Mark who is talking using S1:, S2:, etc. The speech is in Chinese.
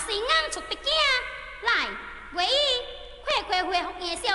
S1: 是硬出的囝，来，唯一快快回复眼神